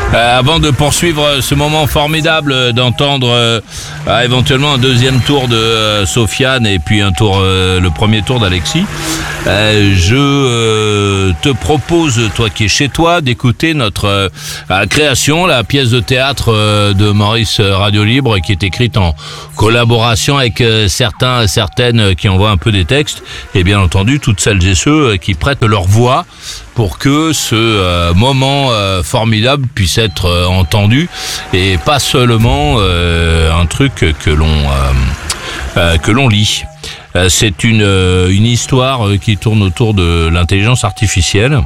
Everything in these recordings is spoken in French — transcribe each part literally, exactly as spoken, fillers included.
Euh, avant de poursuivre ce moment formidable d'entendre euh, euh, éventuellement un deuxième tour de euh, Sofiane et puis un tour, euh, le premier tour d'Alexis, euh, je euh, te propose, toi qui es chez toi, d'écouter notre euh, création, la pièce de théâtre euh, de Maurice Radio Libre, qui est écrite en collaboration avec euh, certains, certaines qui envoient un peu des textes, et bien entendu toutes celles et ceux qui prêtent leur voix pour que ce euh, moment euh, formidable puisse être euh, entendu et pas seulement euh, un truc que l'on euh, euh, que l'on lit. Euh, c'est une euh, une histoire qui tourne autour de l'intelligence artificielle.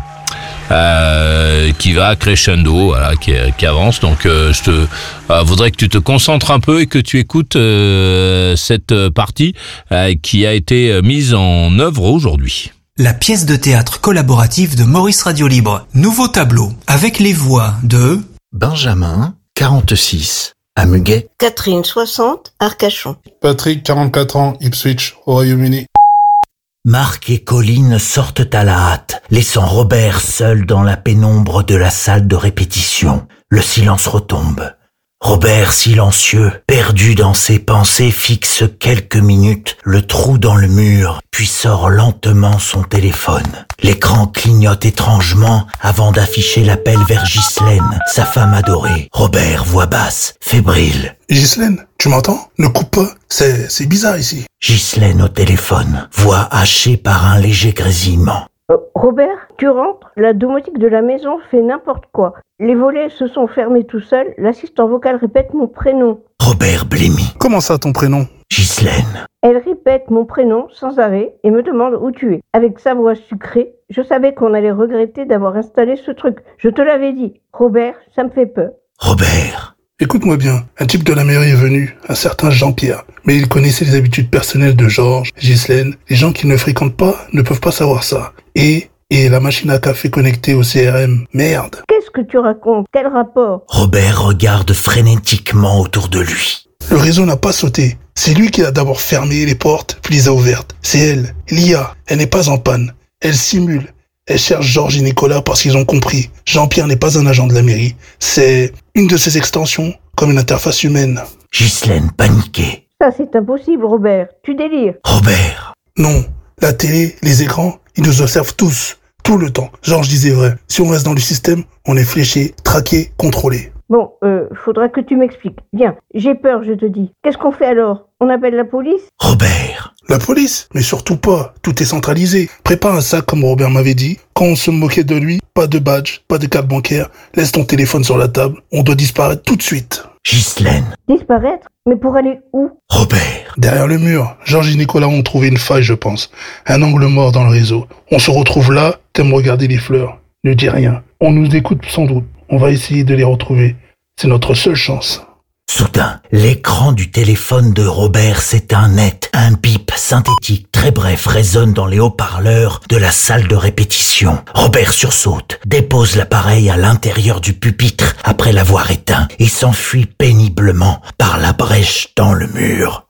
Euh, qui va crescendo, voilà, qui, qui avance. Donc, euh, je te euh, voudrais que tu te concentres un peu et que tu écoutes euh, cette partie euh, qui a été mise en œuvre aujourd'hui. La pièce de théâtre collaborative de Maurice Radio Libre. Nouveau tableau avec les voix de Benjamin, quarante-six, à Muguet. Catherine, soixante, Arcachon. Patrick, quarante-quatre ans, Ipswich, au Royaume-Uni. Marc et Colline sortent à la hâte, laissant Robert seul dans la pénombre de la salle de répétition. Le silence retombe. Robert, silencieux, perdu dans ses pensées, fixe quelques minutes le trou dans le mur, puis sort lentement son téléphone. L'écran clignote étrangement avant d'afficher l'appel vers Ghislaine, sa femme adorée. Robert, voix basse, fébrile. Ghislaine, tu m'entends? Ne coupe pas, c'est, c'est bizarre ici. Ghislaine au téléphone, voix hachée par un léger grésillement. Euh, Robert, tu rentres, la domotique de la maison fait n'importe quoi. Les volets se sont fermés tout seuls, l'assistant vocal répète mon prénom. Robert blêmit. Comment ça, ton prénom? Ghislaine. Elle répète mon prénom sans arrêt et me demande où tu es. Avec sa voix sucrée, je savais qu'on allait regretter d'avoir installé ce truc. Je te l'avais dit. Robert, ça me fait peur. Robert. Écoute-moi bien, un type de la mairie est venu, un certain Jean-Pierre. Mais il connaissait les habitudes personnelles de Georges, Ghislaine. Les gens qui ne fréquentent pas ne peuvent pas savoir ça. Et, et la machine à café connectée au C R M. Merde. Qu'est-ce que tu racontes? Quel rapport? Robert regarde frénétiquement autour de lui. Le réseau n'a pas sauté. C'est lui qui a d'abord fermé les portes, puis les a ouvertes. C'est elle, l'I A. Elle n'est pas en panne. Elle simule. Elle cherche Georges et Nicolas parce qu'ils ont compris. Jean-Pierre n'est pas un agent de la mairie. C'est une de ses extensions, comme une interface humaine. Ghislaine paniquée. Ça, c'est impossible, Robert. Tu délires. Robert. Non. La télé, les écrans, ils nous observent tous, tout le temps. Georges disait vrai. Si on reste dans le système, on est fléché, traqué, contrôlé. Bon, euh, faudra que tu m'expliques. Viens, j'ai peur, je te dis. Qu'est-ce qu'on fait alors? On appelle la police? Robert. La police? Mais surtout pas. Tout est centralisé. Prépare un sac comme Robert m'avait dit. Quand on se moquait de lui, pas de badge, pas de carte bancaire. Laisse ton téléphone sur la table. On doit disparaître tout de suite. Ghislaine. Disparaître? Mais pour aller où? Robert. Derrière le mur. Georges et Nicolas ont trouvé une faille, je pense. Un angle mort dans le réseau. On se retrouve là. T'aimes regarder les fleurs. Ne dis rien. On nous écoute sans doute. On va essayer de les retrouver. C'est notre seule chance. Soudain, l'écran du téléphone de Robert s'éteint net. Un bip synthétique très bref résonne dans les haut-parleurs de la salle de répétition. Robert sursaute, dépose l'appareil à l'intérieur du pupitre après l'avoir éteint et s'enfuit péniblement par la brèche dans le mur.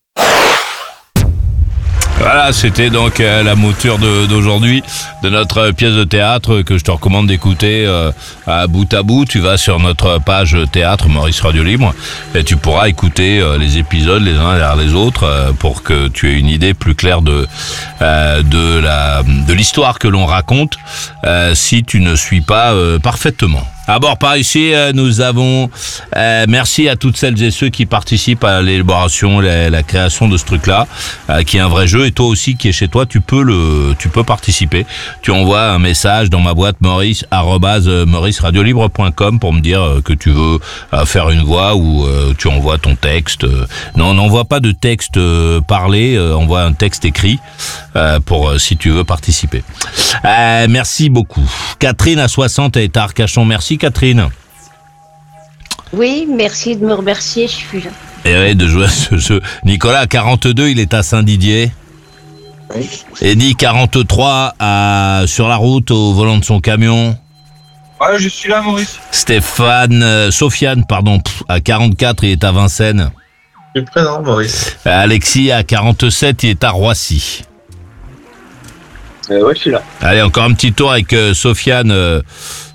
Voilà, c'était donc euh, la mouture de, d'aujourd'hui de notre pièce de théâtre que je te recommande d'écouter euh, à bout à bout. Tu vas sur notre page théâtre Maurice Radio Libre et tu pourras écouter euh, les épisodes les uns derrière les autres euh, pour que tu aies une idée plus claire de euh, de la de l'histoire que l'on raconte euh, si tu ne suis pas euh, parfaitement. À bord par ici, nous avons euh, merci à toutes celles et ceux qui participent à l'élaboration, la, la création de ce truc-là, euh, qui est un vrai jeu. Et toi aussi, qui est chez toi, tu peux le, tu peux participer. Tu envoies un message dans ma boîte maurice arobase maurice radio libre point com pour me dire que tu veux euh, faire une voix ou euh, tu envoies ton texte. Non, n'envoie pas de texte euh, parlé, euh, envoie un texte écrit euh, pour euh, si tu veux participer. Euh, merci beaucoup. Catherine à soixante est à Arcachon. Merci. Catherine. Oui, merci de me remercier, je suis là. Et ouais, de jouer à ce jeu. Nicolas, à quarante-deux, il est à Saint-Didier. Oui. Eddy, quarante-trois, à, sur la route, au volant de son camion. Ouais, je suis là, Maurice. Stéphane, euh, Sofiane, pardon, pff, à quarante-quatre, il est à Vincennes. Je suis présent, Maurice. Alexis, à quarante-sept, il est à Roissy. Euh, ouais, je suis là. Allez, encore un petit tour avec euh, Sofiane. Euh,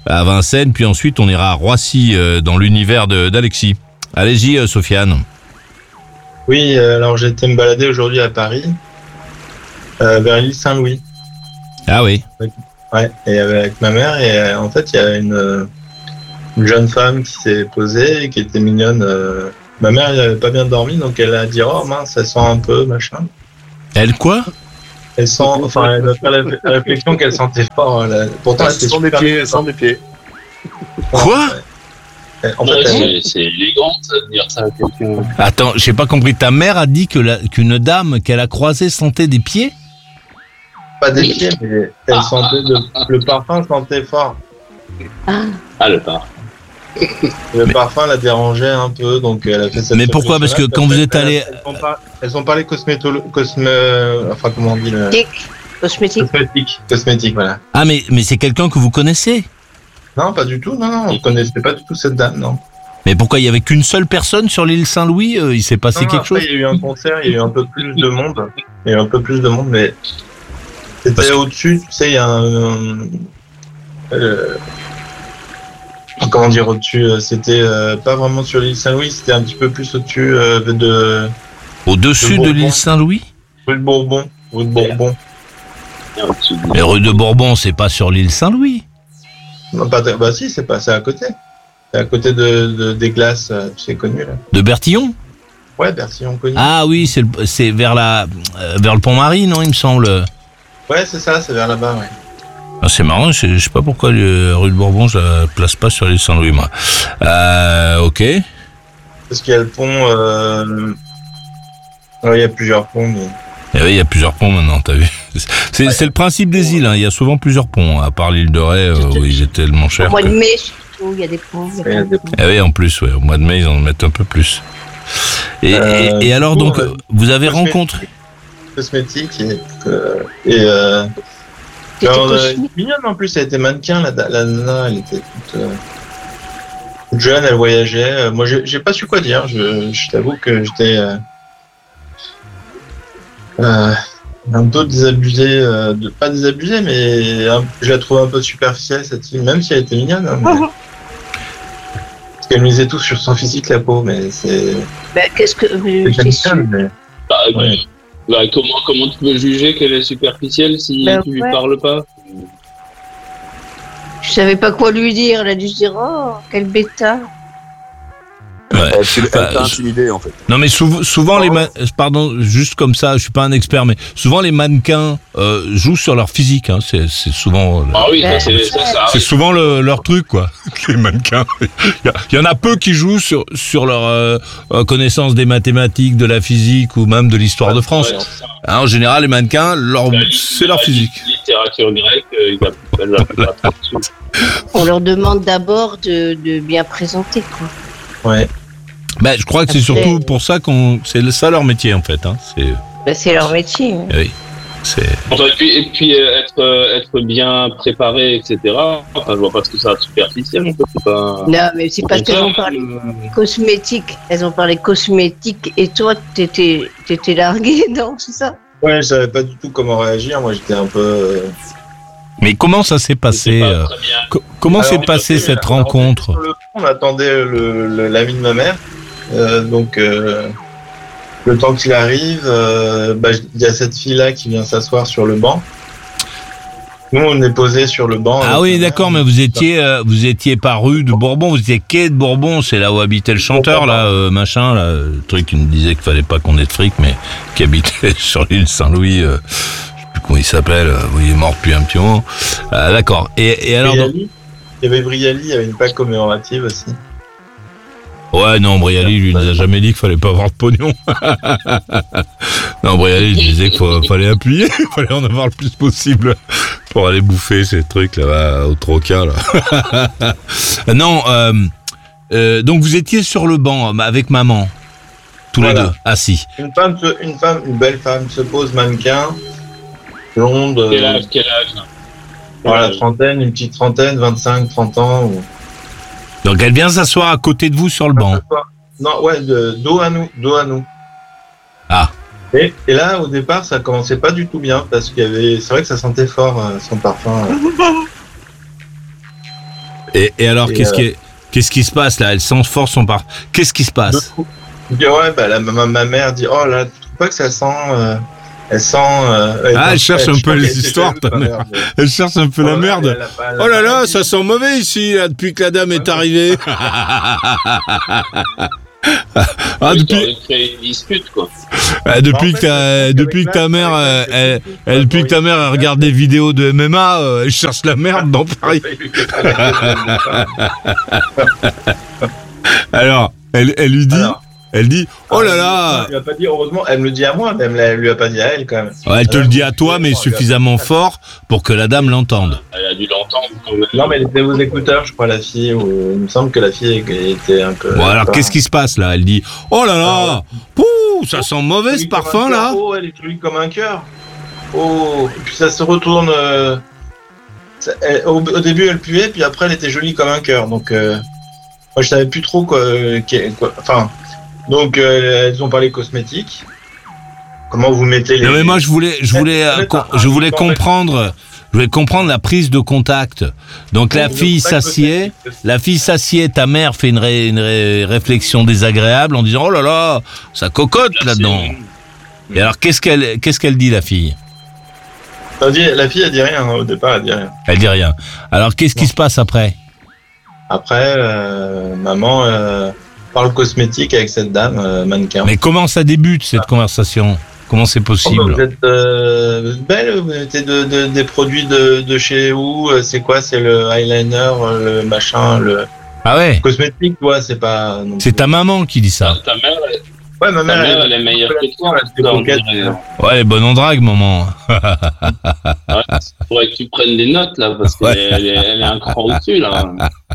à Vincennes, puis ensuite on ira à Roissy, euh, dans l'univers de, d'Alexis. Allez-y, euh, Sofiane. Oui, euh, alors j'ai été me balader aujourd'hui à Paris, euh, vers l'île Saint-Louis. Ah oui. Ouais, et avec ma mère, et euh, en fait, il y a une, euh, une jeune femme qui s'est posée et qui était mignonne. euh, Ma mère, elle n'avait pas bien dormi, donc elle a dit, oh mince, elle sent un peu, machin. Elle quoi? Elle sent, enfin, elle a fait la la réflexion qu'elle sentait fort. Elle a- pourtant, elle était Sans des super pieds, bien. sans des pieds. Quoi? Ouais. En Non, fait, elle- c'est, c'est élégant de dire ça à quelqu'un. Attends, j'ai pas compris. Ta mère a dit que la, qu'une dame qu'elle a croisée sentait des pieds? pas des pieds, mais elle sentait le, le parfum sentait fort. Ah, le pas. Le parfum la dérangeait un peu, donc elle a fait cette. Mais pourquoi? Parce que quand vous êtes allé- Elles ont, par- elles ont parlé cosmétolo... cosme... Enfin, comment on dit le... Tic, cosmétique. Cosmétique. Cosmétique, voilà. Ah, mais, mais c'est quelqu'un que vous connaissez? Non, pas du tout, non, non, on ne connaissait pas du tout cette dame, non. Mais pourquoi il y avait qu'une seule personne sur l'île Saint-Louis? euh, Il s'est passé Non, quelque après, chose? il y a eu un concert, il y a eu un peu plus de monde. Il y a eu un peu plus de monde, mais c'était Parce que- au-dessus, tu sais, il y a un. euh, Comment dire au-dessus euh, C'était euh, pas vraiment sur l'île Saint-Louis, c'était un petit peu plus au-dessus euh, de. Au-dessus de de Bourbon. l'île Saint-Louis? Rue de Bourbon. Rue de Bourbon. Mais rue de Bourbon, c'est pas sur l'île Saint-Louis. Non, pas de- Bah si, c'est pas, c'est à côté. C'est à côté de, de- des glaces, euh, c'est connu là. De Bertillon? Ouais, Bertillon connu. Ah oui, c'est, le- c'est vers la, euh, vers le Pont-Marie, non, il me semble. Ouais, c'est ça, c'est vers là-bas, ouais. Ah, c'est marrant, je, je sais pas pourquoi le, rue de Bourbon, je la place pas sur l'île Saint-Louis, moi. Euh, ok. Parce qu'il y a le pont. Euh... ouais, il y a plusieurs ponts, mais. Eh oui, il y a plusieurs ponts maintenant, t'as vu. C'est, Ouais. c'est le principe des îles, hein. Il y a souvent plusieurs ponts, à part l'île de Ré, euh, où ils étaient tellement Au chers. mois que- de mai, surtout, il y a des ponts. il y a il y a plein de des ponts. Eh oui, en plus, ouais, au mois de mai, ils en mettent un peu plus. Et, Euh, et, et alors, du coup, donc, euh, vous avez cosmétique. rencontré... Cosmétique et. euh, et euh... C'était alors, euh, cosmique. mignonne en plus, elle était mannequin, la, la nana, elle était toute, euh, toute jeune, elle voyageait. Euh, Moi, j'ai j'ai pas su quoi dire, je, je t'avoue que j'étais. Euh... Euh... Un peu désabusé, euh, de, pas désabusé, mais un- je la trouve un peu superficielle cette fille, même si elle était mignonne. Hein, mais... Parce qu'elle misait tout sur son physique, la peau, mais c'est. Bah, qu'est-ce que C'est j'ai su mignonne, mais. Bah, Ouais. bah, comment, comment tu peux juger qu'elle est superficielle si Bah, tu lui ouais. parles pas? Je savais pas quoi lui dire. Elle a dû se dire, oh, quel bêta. Ouais. Elle, elle Bah, t'a je- intimidé, en fait. Non, mais sou- souvent les man- pardon, juste comme ça, je suis pas un expert, mais souvent les mannequins euh, jouent sur leur physique. Hein. C'est, c'est souvent, Ah oui, ça, c'est, ça, ça c'est arrive. souvent le- leur truc, quoi. Les mannequins. Il y, a- il y en a peu qui jouent sur sur leur euh, euh, connaissance des mathématiques, de la physique ou même de l'histoire de France. Ouais, Hein, en général, les mannequins, leur, la- c'est leur la physique. Littérature grecque, euh, il va, elle va pas trop dessus. On leur demande d'abord de, de bien présenter, quoi. Ouais. Ben, je crois que c'est Après- surtout pour ça qu'on, c'est ça leur métier en fait. Hein. C'est, Bah, c'est leur métier. hein. oui, c'est. Et puis, et puis euh, être, euh, être bien préparé, et cetera. Enfin, je vois pas ce que ça a de superficiel. en fait, c'est pas... Non, mais c'est parce Au qu'elles ont contraire, parlé euh, cosmétique. Elles ont parlé cosmétique et toi, t'étais, t'étais largué, non, c'est ça? Ouais, je savais pas du tout comment réagir. Moi, j'étais un peu. euh, Mais comment ça s'est c'est passé pas euh, très bien. co- Comment Alors, s'est passée on cette était sur rencontre? le pont, On attendait le- le- l'ami de ma mère. Euh, donc, euh, le temps qu'il arrive, euh, bah, il y a cette fille-là qui vient s'asseoir sur le banc. Nous, on est posé sur le banc. Ah avec oui, ma mère. d'accord, mais vous étiez, euh, vous étiez pas rue de Bourbon, vous étiez quai de Bourbon, c'est là où habitait le chanteur, là, euh, machin, là, le truc qui nous disait qu'il fallait pas qu'on ait de fric, mais qui habitait sur l'île Saint-Louis, euh, je sais plus comment il s'appelle, euh, il est mort depuis un petit moment. Ah, d'accord. Et, et alors, donc- Briali, il y avait Briali, il y avait une plaque commémorative aussi. ouais, non, Briali, lui, il nous a jamais dit qu'il fallait pas avoir de pognon. Non, Briali, il disait qu'il faut- fallait appuyer, il fallait en avoir le plus possible pour aller bouffer ces trucs là-bas au Troca, là. Non, euh, euh, donc vous étiez sur le banc euh, avec maman, tous les Voilà. deux, assis. Une femme, se- une femme, une belle femme se pose mannequin, blonde, Quel euh, âge, quel âge là voilà, trentaine, une petite trentaine, vingt-cinq, trente ans. ou- Donc elle vient s'asseoir à côté de vous sur le banc. Non, ouais, de, dos à nous, dos à nous. Ah. Et, et là, au départ, ça commençait pas du tout bien parce qu'il y avait, c'est vrai que ça sentait fort euh, son parfum. euh. Et, et alors, Et, qu'est-ce, euh, qui est, qu'est-ce qui se passe là? Elle s'enforce son part. Qu'est-ce qui se passe? Je dis, ouais, bah, la, ma, ma mère dit, oh là, tu trouves pas que ça sent, euh, elle sent, euh, Ah, elle cherche un je peu crois les qu'elle était histoires, jalouse, ta ma mère. mais- Elle cherche un peu la Oh, merde. elle a pas- elle a Oh là pas là, dit. ça sent mauvais ici, là, depuis que la dame est arrivée. Ah, Oui, depuis, ça aurait créé une dispute, quoi. ah, depuis, En que fait, ta, avec depuis que ta l'âge, mère, avec euh, l'âge, elle, c'est elle- depuis que ta mère elle Maurice, regarde des vidéos de M M A, euh, elle cherche la merde dans Paris. Alors, elle, elle lui dit, Alors, elle dit, oh là Elle là. lui a pas dit, heureusement, elle me le dit à moi, mais elle, me l'a- elle lui a pas dit à elle quand même. Ouais, elle te Ah, le dit à oui, toi, mais elle lui a- suffisamment fort pour que la dame l'entende. Elle a dû l'entendre quand même. Non, mais elle était aux écouteurs, je crois, la fille. Ou... Il me semble que la fille était un peu. Bon, alors pas- qu'est-ce qui se passe là? Elle dit, oh là là, pouh, ça sent mauvais ce Jolie comme parfum un là. cœur. Oh, elle est jolie comme un cœur. Oh, et puis ça se retourne. euh, ça- elle- au, au début, elle puait, puis après, elle était jolie comme un cœur. Donc, euh, moi, je savais plus trop quoi. qu'est- quoi- Enfin, donc, euh, elles ont parlé cosmétiques. Comment vous mettez les. Non mais moi je voulais, je voulais, euh, com- je voulais comprendre, je voulais comprendre la prise de contact. Donc la Donc, fille pas de s'assied, cosmétiques. la fille s'assied, ta mère fait une, ré- une ré- réflexion désagréable en disant oh là là, ça cocotte là-dedans. Et alors qu'est-ce qu'elle, qu'est-ce qu'elle dit la fille? Ça dit- La fille, elle dit rien, hein, au départ, elle dit rien. Elle dit rien. Alors qu'est-ce qui Non. se passe après? Après, euh, maman euh, parle cosmétique avec cette dame, euh, mannequin. Mais comment ça débute cette conversation? Comment c'est Oh, bah, possible? vous, êtes, euh, vous êtes belle, vous mettez de, de- des produits de, de chez où? euh, C'est quoi? C'est le eyeliner, euh, le machin, le Ah ouais, cosmétique, ouais, c'est pas. non c'est plus. ta maman qui dit ça. Ta mère, elle, Ouais, ma ta mère, mère, elle, elle est meilleure que toi. elle fait ça, on coquette. dirait. Ouais, elle est bonne en drague, maman. Ouais, faudrait que tu prennes des notes, là, parce qu'elle Ouais. est, elle est, elle est un cran au-dessus, là.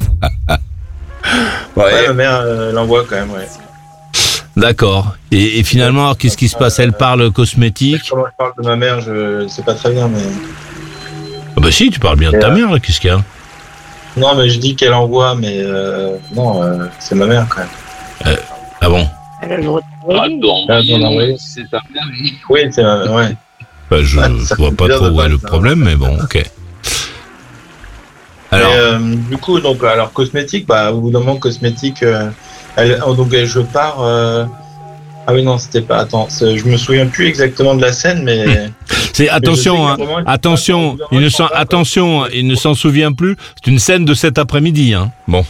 Ouais, ma mère, euh, l'envoie quand même, ouais. D'accord. Et, et finalement, alors, qu'est-ce qui se passe? Elle parle cosmétique. Comment je parle de ma mère, je sais pas très bien, mais. Ah bah si, tu parles bien de ta mère, là, qu'est-ce qu'il y a? Non, mais je dis qu'elle envoie, mais euh, non, euh, c'est ma mère quand même. Ah bon? Elle a le droit de Ah, travailler. tu dois envoyer, Ah, non, oui. c'est ta mère. Oui, c'est ma ouais. Bah, je Ouais, ça vois fait pas bizarre trop de où est pas le ça. problème, mais bon, ok. Alors, Et, euh, du coup, donc, alors cosmétique, bah, au bout d'un moment, cosmétique, euh, elle, oh, donc euh, je pars. euh, Ah oui, non, c'était pas. Attends, c'est- je me souviens plus exactement de la scène, mais. c'est attention, mais je sais hein, qu'à un moment, il- attention, il- il ne s'en, attention, il ne s'en souvient plus. C'est une scène de cet après-midi, hein. Bon.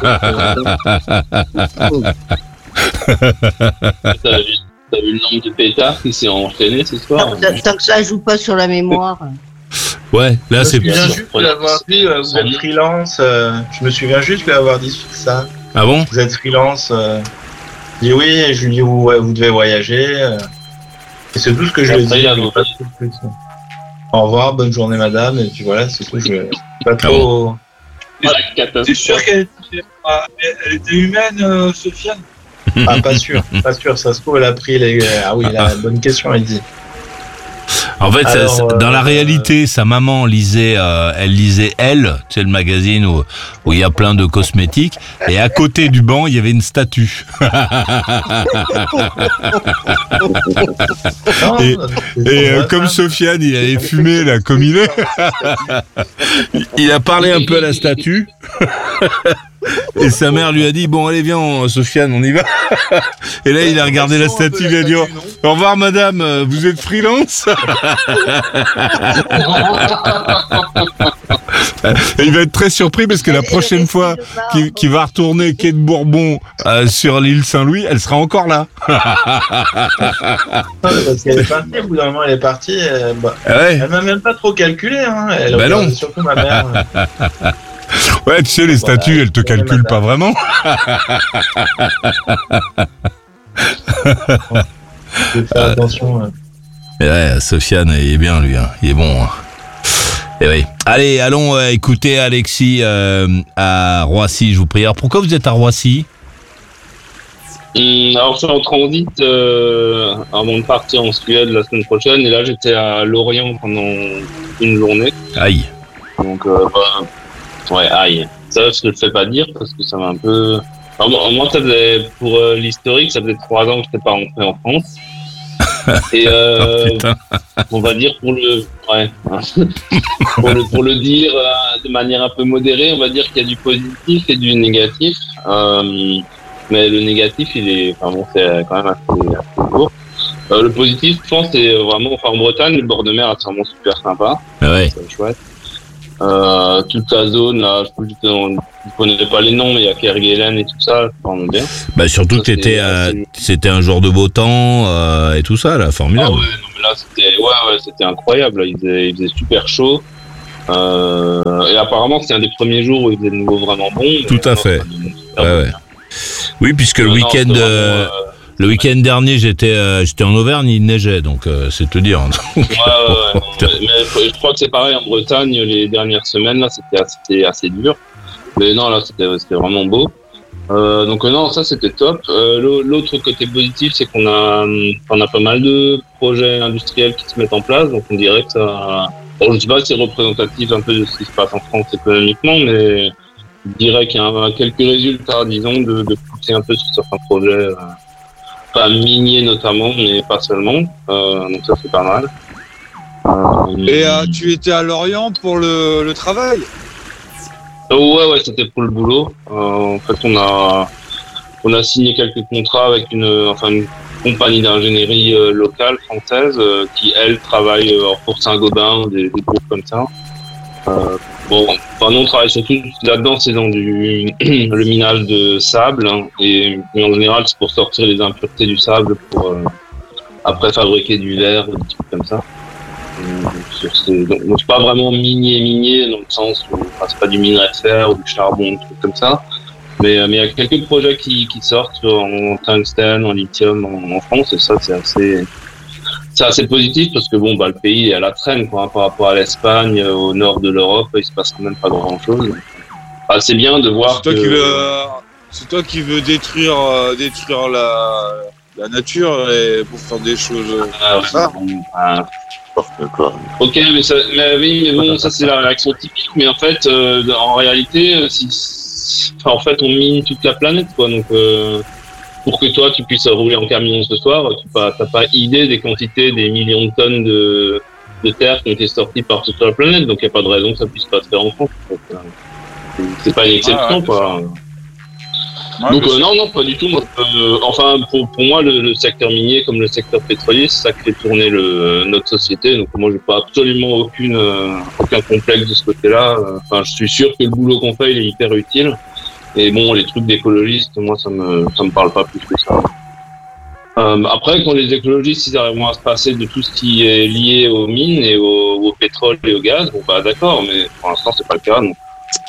T'as vu, t'as vu le nombre de pétards qui s'est enchaîné ce soir? Tant, tant- tant que ça joue pas sur la mémoire. Ouais, là, Je c'est. me souviens juste de l'avoir dit, euh, vous êtes freelance. euh, je me souviens juste de l'avoir dit ça. Ah bon? Vous êtes freelance. Euh, je dis oui, et je lui dis vous, ouais, vous devez voyager. euh, et c'est tout ce que je lui ai Après, dit. il y a je lui ai pas trop plus. Au revoir, bonne journée madame. Et puis voilà, c'est tout. Je lui ai pas trop. Ah, T'es catastrophe. sûr qu'elle était, ah, elle était humaine, euh, Sofiane? Ah, pas sûr, pas sûr. Ça se trouve, elle a pris les. Ah oui, la bonne question, elle dit. En fait, ça- Alors, ça- dans la euh, réalité, sa maman lisait, euh, elle lisait Elle, tu sais, le magazine où où il y a plein de cosmétiques, et à côté du banc, il y avait une statue. Non, Et- c'est Et euh, vrai, comme ça. Sofiane, il avait fumé là, comme il est, il a parlé un peu à la statue. Et sa mère lui a dit bon allez viens on- Sofiane on y va. Et là il a regardé la statue, il a dit oh, au revoir madame, euh, vous êtes freelance. Et il va être très surpris parce que la prochaine fois qu'il qu'il va retourner quai de Bourbon euh, sur l'île Saint-Louis, elle sera encore là. Parce qu'elle est partie, au bout d'un moment, elle est partie. euh, bah, Ouais, elle m'a même pas trop calculé. Hein. Elle Bah regardait non. surtout ma mère. ouais tu sais les statues elles te calculent pas vraiment. Je vais faire attention. euh. Mais ouais, Sofiane, il est bien, lui. Hein. Il est bon. Hein. Et oui. Allez, allons euh, écouter Alexis euh, à Roissy, je vous prie. Alors, pourquoi vous êtes à Roissy? Hum, alors, je suis en transit euh, avant de partir en Suède la semaine prochaine. Et là, j'étais à Lorient pendant une journée. Aïe. Donc, euh, bah, ouais, aïe. Ça, je ne le fais pas dire parce que ça m'a un peu. Alors, moi, moi, ça faisait, pour euh, l'historique, ça faisait trois ans que je n'étais pas rentré en France. Et euh, Oh, putain. on va dire pour le, ouais, pour le, pour le dire euh, de manière un peu modérée, on va dire qu'il y a du positif et du négatif. Euh, mais le négatif, il est, enfin bon, c'est quand même assez, assez lourd. Euh, le positif, je pense, c'est vraiment, enfin en Bretagne, le bord de mer, c'est vraiment super sympa. Ah ouais. C'est chouette. Euh, toute la zone, là, je ne connais pas les noms, mais il y a Kerguelen et tout ça, c'est vraiment bien. Bah surtout Ça, que t'étais, c'est- euh, c'est- c'était un jour de beau temps euh, et tout ça là, Ah formidable. ouais, non, mais là, c'était, ouais, ouais, c'était incroyable. Là. Il, faisait, il faisait super chaud. Euh, et apparemment, c'était un des premiers jours où il faisait de nouveau vraiment bon. Tout à Non, fait. ça donne super Ouais, bon. ouais. Oui, puisque le Non, non, week-end, c'était vraiment, euh, euh, le week-end dernier, j'étais, euh, j'étais en Auvergne, il neigeait, donc euh, c'est te dire. ouais, ouais, ouais, non, mais, mais je crois que c'est pareil en Bretagne, les dernières semaines, là, c'était assez, c'était assez dur. Mais non, là, c'était, c'était vraiment beau. Euh, donc euh, non, ça c'était top. Euh, l'au- l'autre côté positif, c'est qu'on a, hum, on a pas mal de projets industriels qui se mettent en place. Donc on dirait que ça, bon, je sais pas si c'est représentatif un peu de ce qui se passe en France économiquement, mais je dirais qu'il y a un- quelques résultats, disons, de, de pousser un peu sur certains projets, euh, pas miniers notamment, mais pas seulement. Euh, donc ça c'est pas mal. Euh, Et euh, tu étais à Lorient pour le, le travail? Oh, ouais, ouais, c'était pour le boulot. Euh, en fait, on a, on a signé quelques contrats avec une, enfin, une compagnie d'ingénierie euh, locale française euh, qui, elle, travaille euh, pour Saint-Gobain, des, des groupes comme ça. Euh, bon, enfin, nous, on travaille surtout là-dedans, c'est dans du le minage de sable, hein, et, et en général, c'est pour sortir les impuretés du sable pour euh, après fabriquer du verre, des trucs comme ça. Euh, sur ces- donc, donc c'est pas vraiment minier minier dans le sens où enfin, c'est pas du minerai de fer ou du charbon, des trucs comme ça, mais euh, mais il y a quelques projets qui, qui sortent en, en tungstène, en lithium en, en France, et ça c'est assez c'est assez positif parce que bon bah le pays est à la traîne quoi, hein, par rapport à l'Espagne, euh, au nord de l'Europe, il se passe quand même pas grand chose. Ah, c'est bien de voir C'est toi que qui veux, c'est toi qui veux détruire, euh, détruire la, la nature et pour faire des choses. euh, Ah, ouais, ça. bon, ah, ok, mais, ça, mais oui, mais bon, ça c'est la réaction typique. Mais en fait, euh, en réalité, euh, si, si- enfin, en fait, on mine toute la planète, quoi. Donc, euh, pour que toi tu puisses rouler en camion ce soir, tu n'as pas, pas idée des quantités, des millions de tonnes de, de terre qui ont été sorties partout sur la planète. Donc, il n'y a pas de raison que ça puisse pas se faire en France. Donc, euh, c'est- c'est pas une exception, Ah ouais, quoi. Ouais, Donc bien euh, sûr. non, non, pas du tout. Moi, euh, enfin, pour, pour moi, le, le secteur minier comme le secteur pétrolier, c'est ça qui fait tourner le, notre société. Donc moi, j'ai pas absolument aucune, euh, aucun complexe de ce côté-là. Enfin, je suis sûr que le boulot qu'on fait, il est hyper utile. Et bon, les trucs d'écologistes, moi, ça me, ça me parle pas plus que ça. Euh, après, quand les écologistes ils arrivent à se passer de tout ce qui est lié aux mines et au, au pétrole et au gaz, bon bah d'accord, mais pour l'instant, c'est pas le cas. Donc.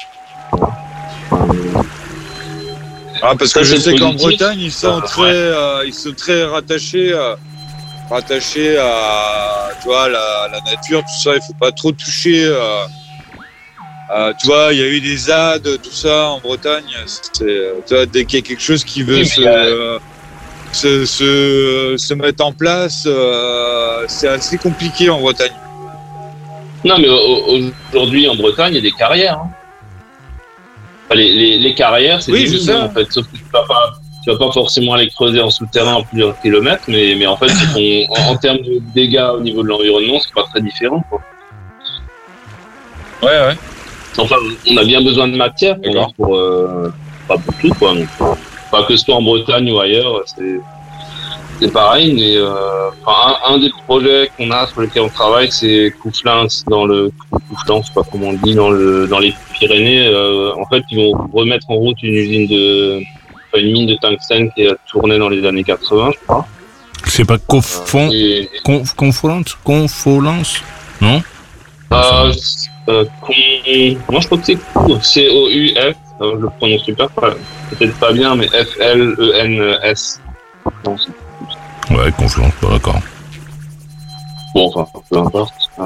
Euh, Ah, parce Ça, que je c'est sais qu'en positif. Bretagne, ils sont Ah, très, euh, ils sont très rattachés, euh, rattachés à, tu vois, la, la nature, tout ça. Il faut pas trop toucher. Euh, euh, tu vois, il y a eu des Z A D, tout ça en Bretagne. C'est, euh, tu vois, dès qu'il y a quelque chose qui veut Oui, mais se, il y a- euh, se, se, se mettre en place, euh, c'est assez compliqué en Bretagne. Non, mais au- aujourd'hui, en Bretagne, il y a des carrières. Hein. Enfin, les, les, les carrières, c'est Oui, des je mines, sais. en fait. Sauf que tu vas pas, tu vas pas forcément aller creuser en souterrain en plusieurs kilomètres, mais, mais en fait, c'est qu'on- en, en termes de dégâts au niveau de l'environnement, c'est pas très différent. Quoi. Ouais, ouais. Enfin, on a bien besoin de matière pour, D'accord. pour, euh, pas pour tout, quoi. Donc, euh, pas que ce soit en Bretagne ou ailleurs, c'est, c'est pareil. Mais euh, enfin, un, un des projets qu'on a sur lesquels on travaille, c'est Couflins dans le Couflins, je sais pas comment on dit, dans le dans les Pyrénées. Euh, en fait, ils vont remettre en route une usine de, enfin, une mine de tungstène qui a tourné dans les années quatre-vingts, je crois. C'est pas confond, Et, conf, confolence, confolence, non? Euh, euh, con... Moi, je crois que c'est Cou- C O U F. Euh, je le prononce super, pas- peut-être pas bien, mais F L E N S. Non, c'est- Ouais, conflance, pas d'accord. Bon, enfin, peu importe. Euh...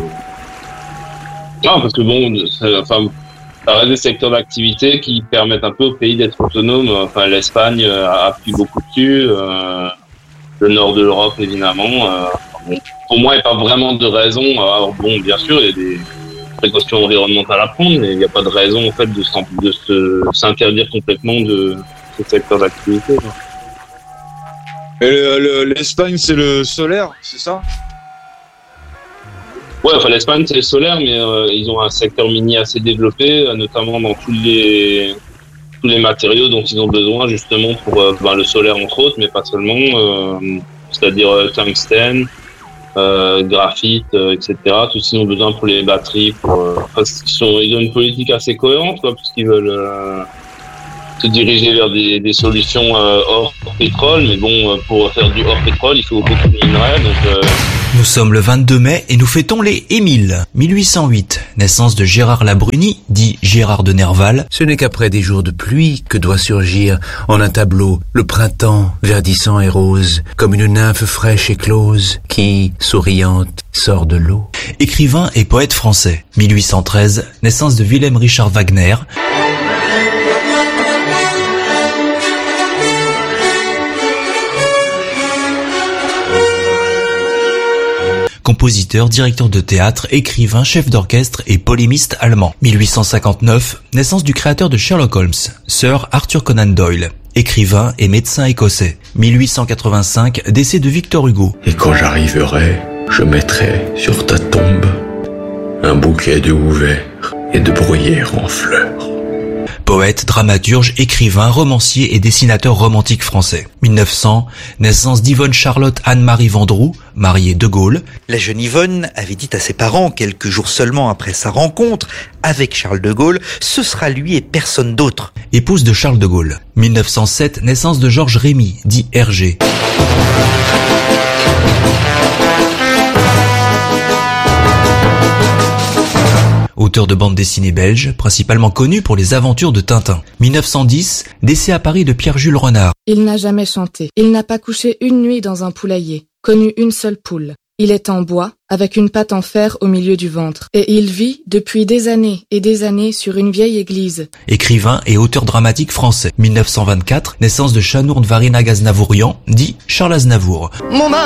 Non, parce que bon, c'est- enfin, ça reste des secteurs d'activité qui permettent un peu au pays d'être autonome. Enfin, l'Espagne euh, appuie beaucoup dessus. Euh, le nord de l'Europe, évidemment. Euh, bon, pour moi, il n'y a pas vraiment de raison. Alors, bon, bien sûr, il y a des précautions environnementales à prendre, mais il n'y a pas de raison, en fait, de, s'en- de se, s'interdire complètement de ce secteur d'activité. quoi. Et le- le- l'Espagne, c'est le solaire, c'est ça? Ouais, enfin l'Espagne c'est le solaire, mais euh, ils ont un secteur minier assez développé, euh, notamment dans tous les tous les matériaux dont ils ont besoin justement pour euh, ben, le solaire entre autres, mais pas seulement, euh, c'est-à-dire euh, tungstène, euh, graphite, euh, et cetera. Tout ce qu'ils ont besoin pour les batteries, pour, euh, parce qu'ils sont, ils ont une politique assez cohérente, quoi, puisqu'ils veulent euh, se diriger vers des, des solutions euh, hors pétrole, mais bon, euh, pour faire du hors pétrole, il faut beaucoup de minerais, donc. Euh, Nous sommes le vingt-deux mai et nous fêtons les Émile. mille huit cent huit, naissance de Gérard Labruni, dit Gérard de Nerval. Ce n'est qu'après des jours de pluie que doit surgir en un tableau le printemps verdissant et rose, comme une nymphe fraîche éclose qui, souriante, sort de l'eau. Écrivain et poète français. mille huit cent treize, naissance de Wilhelm Richard Wagner. Compositeur, directeur de théâtre, écrivain, chef d'orchestre et polémiste allemand. mille huit cent cinquante-neuf, naissance du créateur de Sherlock Holmes, Sir Arthur Conan Doyle. Écrivain et médecin écossais. mille huit cent quatre-vingt-cinq, décès de Victor Hugo. Et quand j'arriverai, je mettrai sur ta tombe un bouquet de houverts et de bruyères en fleurs. Poète, dramaturge, écrivain, romancier et dessinateur romantique français. mille neuf cents, naissance d'Yvonne Charlotte Anne-Marie Vendroux, mariée de Gaulle. La jeune Yvonne avait dit à ses parents, quelques jours seulement après sa rencontre avec Charles de Gaulle, ce sera lui et personne d'autre. Épouse de Charles de Gaulle. mille neuf cent sept, naissance de Georges Rémy, dit Hergé. Auteur de bande dessinée belge, principalement connu pour les aventures de Tintin. mille neuf cent dix, décès à Paris de Pierre-Jules Renard. Il n'a jamais chanté. Il n'a pas couché une nuit dans un poulailler, connu une seule poule. Il est en bois, avec une patte en fer au milieu du ventre. Et il vit depuis des années et des années sur une vieille église. Écrivain et auteur dramatique français. mille neuf cent vingt-quatre, naissance de Chanourde Varina Aznavourian, dit Charles Aznavour. Mon